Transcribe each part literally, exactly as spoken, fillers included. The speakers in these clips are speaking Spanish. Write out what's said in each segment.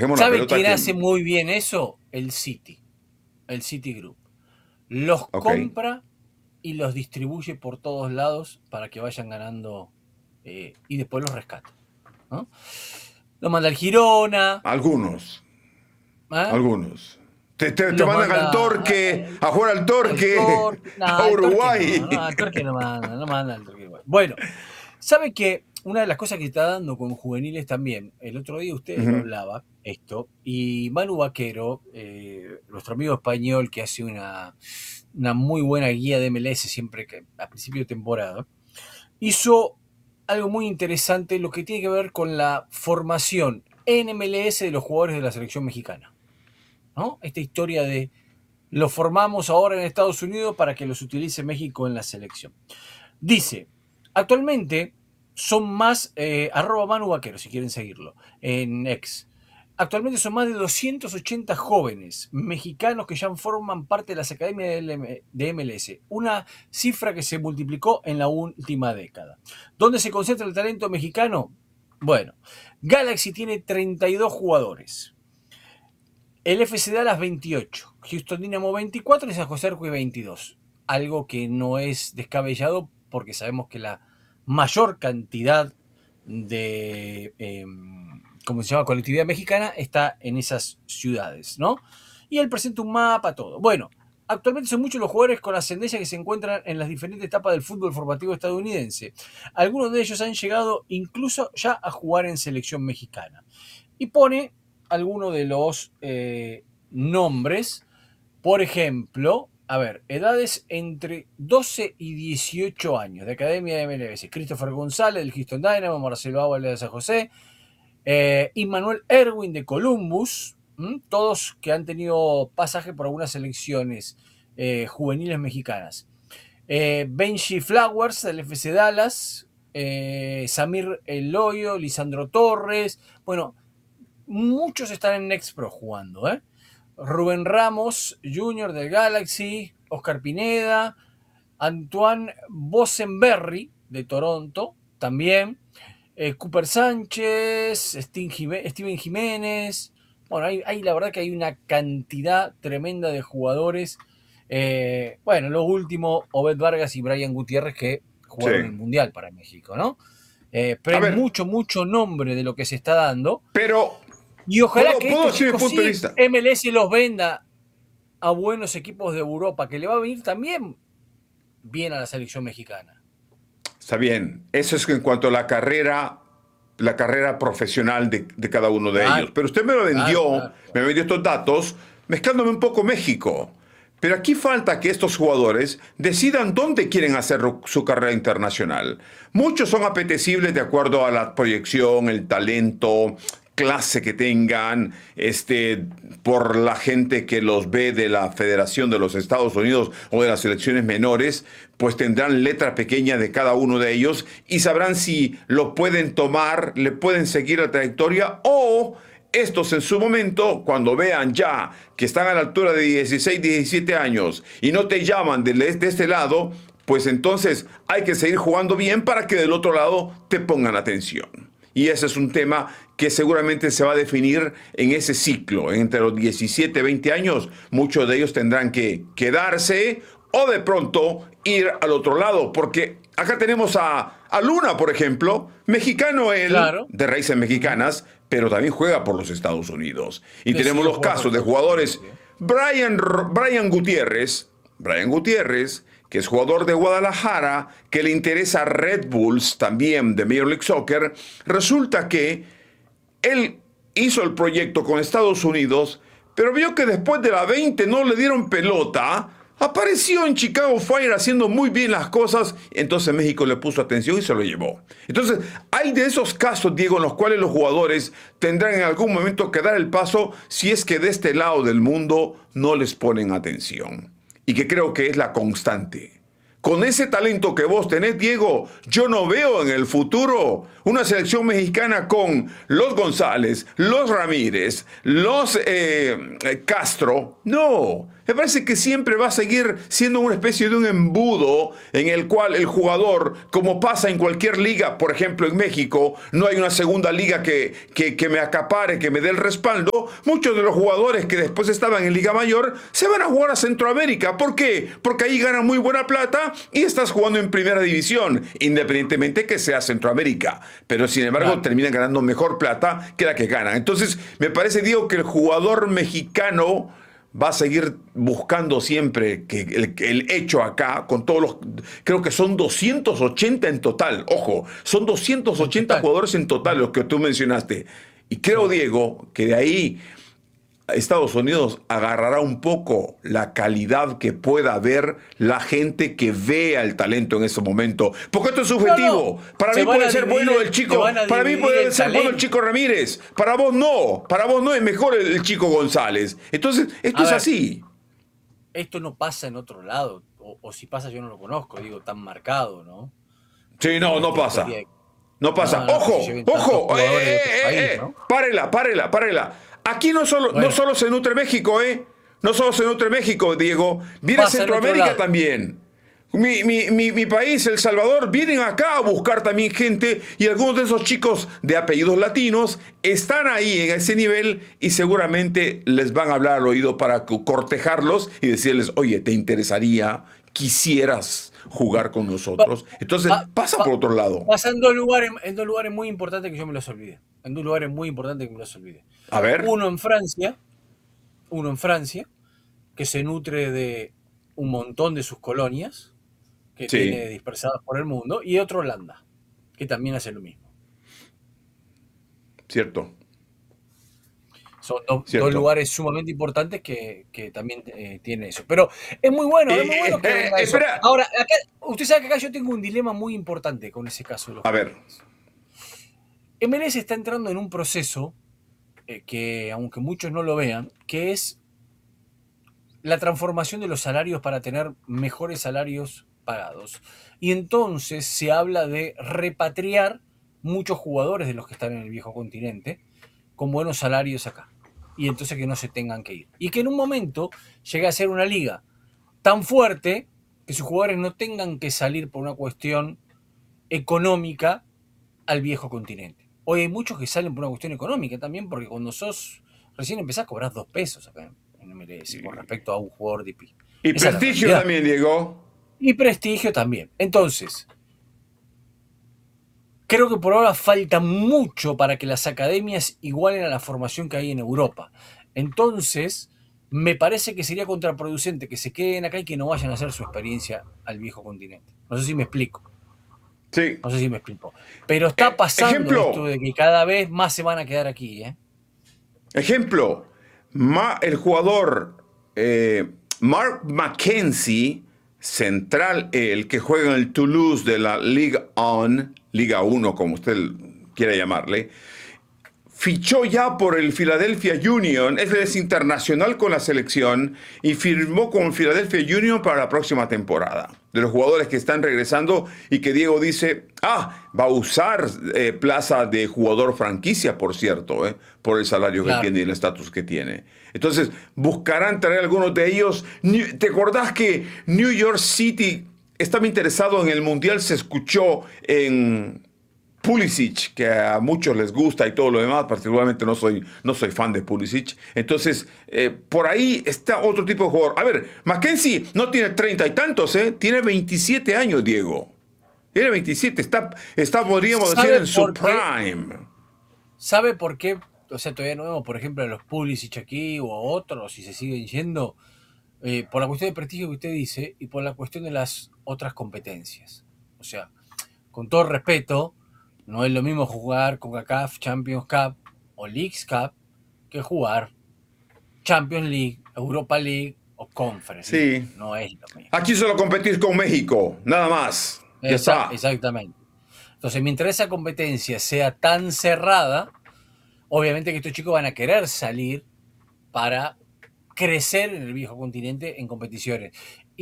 bajemos la ¿Sabe pelota. quién Que... hace muy bien eso? El City, el City Group. Los Okay. compra y los distribuye por todos lados para que vayan ganando eh, y después los rescata, ¿no? Lo manda al Girona, Algunos, ¿eh? algunos. Te, te, te Los mandan al manda Torque, a jugar al al Torque, Torque. a No, al Torque no, no, Uruguay. al Torque no manda, no manda al Torque. Bueno, ¿sabe que una de las cosas que está dando con juveniles también? El otro día usted lo Uh-huh. hablaba, esto, y Manu Vaquero, eh, nuestro amigo español que hace una, una muy buena guía de M L S siempre que a principio de temporada, hizo algo muy interesante, lo que tiene que ver con la formación en M L S de los jugadores de la selección mexicana, ¿no? Esta historia de los formamos ahora en Estados Unidos para que los utilice México en la selección. Dice, actualmente son más, eh, arroba Manu Vaquero, si quieren seguirlo, en X. Actualmente son más de doscientos ochenta jóvenes mexicanos que ya forman parte de las academias de M L S, una cifra que se multiplicó en la última década. ¿Dónde se concentra el talento mexicano? Bueno, Galaxy tiene treinta y dos jugadores, el F C Dallas veintiocho, Houston Dynamo veinticuatro y San José Earthquakes veintidós. Algo que no es descabellado porque sabemos que la mayor cantidad de, eh, ¿cómo se llama?, colectividad mexicana está en esas ciudades, ¿no? Y él presenta un mapa, todo. Bueno, actualmente son muchos los jugadores con ascendencia que se encuentran en las diferentes etapas del fútbol formativo estadounidense. Algunos de ellos han llegado incluso ya a jugar en selección mexicana. Y pone algunos de los eh, nombres, por ejemplo, a ver, edades entre doce y dieciocho años, de Academia de M L S. Christopher González, del Houston Dynamo, Marcelo Ábala de San José, eh, Immanuel Erwin de Columbus, ¿m? Todos que han tenido pasaje por algunas selecciones eh, juveniles mexicanas. Eh, Benji Flowers, del F C Dallas, eh, Samir Eloyo, Lisandro Torres, bueno, muchos están en Next Pro jugando, ¿eh? Rubén Ramos junior del Galaxy, Oscar Pineda, Antoine Bosenberry de Toronto, también, eh, Cooper Sánchez, Steven Jiménez. Bueno, hay, hay, la verdad que hay una cantidad tremenda de jugadores. Eh, bueno, lo último, Obed Vargas y Brian Gutiérrez, que jugaron Sí. el Mundial para México, ¿no? Eh, pero A hay ver, mucho, mucho nombre de lo que se está dando. pero Y ojalá puedo, que puedo estos decir mi chicos punto de sí, vista. M L S los venda a buenos equipos de Europa, que le va a venir también bien a la selección mexicana. Está bien. Eso es en cuanto a la carrera, la carrera profesional de, de cada uno de Claro, ellos. Pero usted me lo vendió, claro, claro, claro. me vendió estos datos, mezclándome un poco México. Pero aquí falta que estos jugadores decidan dónde quieren hacer su carrera internacional. Muchos son apetecibles de acuerdo a la proyección, el talento, clase que tengan, este, por la gente que los ve de la Federación de los Estados Unidos o de las selecciones menores, pues tendrán letra pequeña de cada uno de ellos y sabrán si lo pueden tomar, le pueden seguir la trayectoria, o estos en su momento, cuando vean ya que están a la altura de dieciséis, diecisiete años y no te llaman de, de este lado, pues entonces hay que seguir jugando bien para que del otro lado te pongan atención. Y ese es un tema que seguramente se va a definir en ese ciclo. Entre los diecisiete, veinte años, muchos de ellos tendrán que quedarse o de pronto ir al otro lado. Porque acá tenemos a, a Luna, por ejemplo, mexicano él, Claro. de raíces mexicanas, pero también juega por los Estados Unidos. Y Decidió tenemos los jugar por casos de Estados jugadores, Unidos, ¿sí? Brian, Brian Gutiérrez, Brian Gutiérrez, que es jugador de Guadalajara, que le interesa Red Bulls también de Major League Soccer. Resulta que él hizo el proyecto con Estados Unidos, pero vio que después de la veinte no le dieron pelota. Apareció en Chicago Fire haciendo muy bien las cosas, entonces México le puso atención y se lo llevó. Entonces, hay de esos casos, Diego, en los cuales los jugadores tendrán en algún momento que dar el paso si es que de este lado del mundo no les ponen atención. Y que creo que es la constante. con ese talento que vos tenés, Diego, yo no veo en el futuro una selección mexicana con los González, los Ramírez, los eh, Castro. No, me parece que siempre va a seguir siendo una especie de un embudo en el cual el jugador, como pasa en cualquier liga, por ejemplo en México, no hay una segunda liga que, que, que me acapare, que me dé el respaldo. Muchos de los jugadores que después estaban en Liga Mayor se van a jugar a Centroamérica. ¿Por qué? Porque ahí ganan muy buena plata y estás jugando en primera división, independientemente que sea Centroamérica. Pero sin embargo Claro. terminan ganando mejor plata que la que ganan. Entonces me parece, Diego, que el jugador mexicano va a seguir buscando siempre que el, el hecho acá, con todos los, creo que son doscientos ochenta en total, ojo, son doscientos ochenta Total. jugadores en total los que tú mencionaste. Y creo, Sí. Diego, que de ahí Estados Unidos agarrará un poco la calidad que pueda ver la gente que vea el talento en ese momento. Porque esto es No, subjetivo. no. Para Se mí van puede a ser dividir bueno el- el se chico. van a Para mí dividir puede el ser bueno el talento. chico Ramírez. Para vos no. Para vos no es mejor el, el chico González. Entonces, esto A es ver, así. esto no pasa en otro lado, o, o si pasa yo no lo conozco, digo, tan marcado, ¿no? Sí, no, no Esta pasa. historia de... No pasa. No, no, que se Ojo, lleven tantos ojo. Eh, jugadores de eh, otro eh, país, eh. ¿no? Párela, párela, párela. Aquí no solo, no Bueno, solo se nutre México, ¿eh? No solo se nutre México, Diego. Viene pasa en otro Centroamérica lado. también. Mi, mi, mi, mi país, El Salvador, vienen acá a buscar también gente y algunos de esos chicos de apellidos latinos están ahí en ese nivel y seguramente les van a hablar al oído para co- cortejarlos y decirles, oye, ¿te interesaría, quisieras jugar con Pa- nosotros? Entonces, pa- pasa pa- por otro lado. pasa en dos lugares, en dos lugares muy importantes que yo me los olvidé. En dos lugares muy importantes que me los olvidé. A ver. Uno en Francia, uno en Francia, que se nutre de un montón de sus colonias, que tiene Sí, dispersadas por el mundo, y otro Holanda, que también hace lo mismo. cierto, Son do- dos cierto. lugares sumamente importantes que, que también eh, tienen eso. Pero es muy bueno, es muy Eh, bueno que eh, venga eso. espera, Ahora, acá, usted sabe que acá yo tengo un dilema muy importante con ese caso de los a ver, jugadores. M L S está entrando en un proceso eh, que, aunque muchos no lo vean, que es la transformación de los salarios para tener mejores salarios pagados. Y entonces se habla de repatriar muchos jugadores de los que están en el viejo continente con buenos salarios acá. Y entonces que no se tengan que ir. Y que en un momento llegue a ser una liga tan fuerte que sus jugadores no tengan que salir por una cuestión económica al viejo continente. Hoy hay muchos que salen por una cuestión económica también, porque cuando sos recién empezás a cobrar dos pesos acá en M L S con respecto a un jugador de pi. y Esa es la prestigio realidad. también, Diego. Y prestigio también. Entonces, creo que por ahora falta mucho para que las academias igualen a la formación que hay en Europa. Entonces, me parece que sería contraproducente que se queden acá y que no vayan a hacer su experiencia al viejo continente. No sé si me explico. Sí. No sé si me explico. Pero está Eh, pasando ejemplo, esto de que cada vez más se van a quedar aquí, ¿eh? ejemplo, Ma- el jugador eh, Mark McKenzie, central, el que juega en el Toulouse de la Ligue uno, Liga uno, como usted quiera llamarle, fichó ya por el Philadelphia Union, él es internacional con la selección y firmó con el Philadelphia Union para la próxima temporada. De los jugadores que están regresando y que Diego dice, ah, va a usar eh, plaza de jugador franquicia, por cierto, eh, por el salario Claro. que tiene y el estatus que tiene. Entonces, buscarán traer algunos de ellos. New- ¿Te acordás que New York City estaba interesado en el Mundial? Se escuchó en Pulisic, que a muchos les gusta y todo lo demás, particularmente no soy, no soy fan de Pulisic. Entonces, eh, por ahí está otro tipo de jugador. A ver, Mackenzie no tiene treinta y tantos, ¿eh? Tiene veintisiete años, Diego. Tiene veintisiete, está, está podríamos decir, ¿Sabe en su por qué? prime. ¿Sabe por qué? O sea, todavía no vemos, por ejemplo, a los Pulisic aquí o a otros, si se siguen yendo, eh, por la cuestión de prestigio que usted dice y por la cuestión de las otras competencias. O sea, con todo respeto, no es lo mismo jugar CONCACAF Champions Cup o Leagues Cup que jugar Champions League, Europa League o Conference League. Sí. No es lo mismo. Aquí solo competís con México, nada más. Ya Esa- está. exactamente. Entonces, mientras esa competencia sea tan cerrada, obviamente que estos chicos van a querer salir para crecer en el viejo continente en competiciones. Y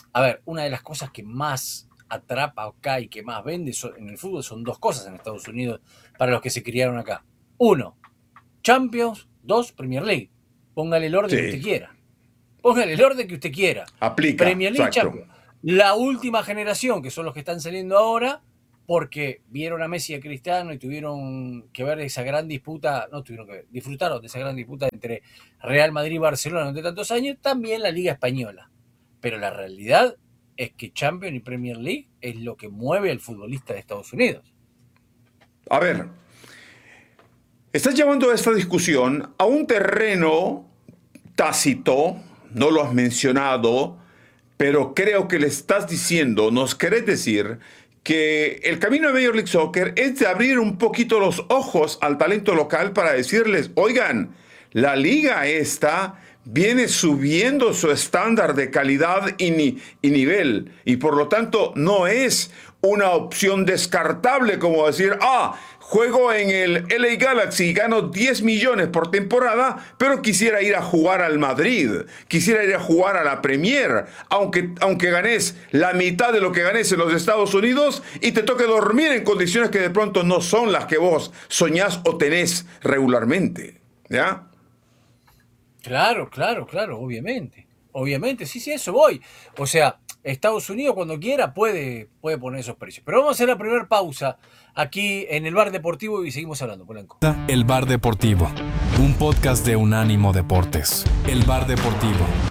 A ver, una de las cosas que más atrapa acá y que más vende en el fútbol son dos cosas en Estados Unidos para los que se criaron acá. Uno, Champions. Dos, Premier League. Póngale el orden Sí. que usted quiera. Póngale el orden que usted quiera. Aplica. Premier League, Exacto. Champions. La última generación, que son los que están saliendo ahora, porque vieron a Messi y a Cristiano y tuvieron que ver esa gran disputa, no tuvieron que ver, disfrutaron de esa gran disputa entre Real Madrid y Barcelona durante tantos años, también la Liga Española. Pero la realidad es que Champions y Premier League es lo que mueve al futbolista de Estados Unidos. A ver, estás llevando esta discusión a un terreno tácito, no lo has mencionado, pero creo que le estás diciendo, nos querés decir que el camino de Major League Soccer es de abrir un poquito los ojos al talento local para decirles, oigan, la liga esta viene subiendo su estándar de calidad y, ni, y nivel, y por lo tanto no es una opción descartable como decir, ah, juego en el L A Galaxy y gano diez millones por temporada, pero quisiera ir a jugar al Madrid, quisiera ir a jugar a la Premier, aunque, aunque ganes la mitad de lo que ganes en los Estados Unidos y te toque dormir en condiciones que de pronto no son las que vos soñás o tenés regularmente, ¿ya? Claro, claro, claro, obviamente. Obviamente, sí, sí, eso voy. O sea, Estados Unidos cuando quiera puede, puede poner esos precios. Pero vamos a hacer la primera pausa aquí en el Bar Deportivo y seguimos hablando, Polanco. El Bar Deportivo, un podcast de Unánimo Deportes. El Bar Deportivo.